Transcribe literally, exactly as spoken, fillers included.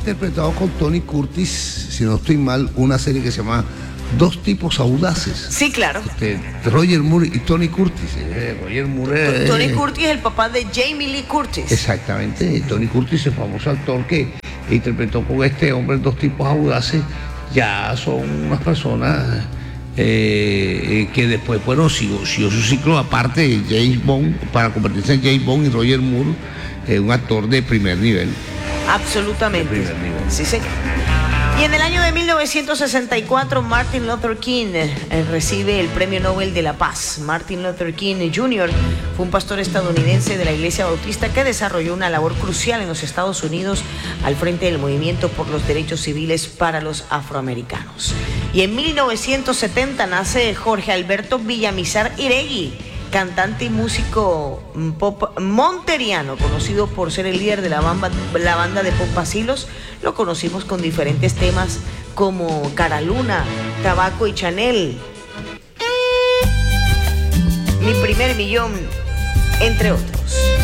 interpretado con Tony Curtis, si no estoy mal, una serie que se llama Dos tipos audaces. Sí, claro. De Roger Moore y Tony Curtis. Eh, Roger Moore. Eh, Tony Curtis es el papá de Jamie Lee Curtis. Exactamente. Tony Curtis, el famoso actor que interpretó con este hombre Dos tipos audaces, ya son unas personas eh, que después, bueno, siguió, siguió su ciclo aparte de James Bond, para convertirse en James Bond, y Roger Moore, eh, un actor de primer nivel. Absolutamente. De primer nivel. Sí, señor. Y en el año de mil novecientos sesenta y cuatro, Martin Luther King eh, recibe el Premio Nobel de la Paz. Martin Luther King junior fue un pastor estadounidense de la Iglesia Bautista que desarrolló una labor crucial en los Estados Unidos al frente del movimiento por los derechos civiles para los afroamericanos. Y en mil novecientos setenta nace Jorge Alberto Villamizar Iregui, cantante y músico pop monteriano, conocido por ser el líder de la banda, la banda de pop Bacilos. Lo conocimos con diferentes temas como Cara Luna, Tabaco y Chanel, Mi primer millón, entre otros.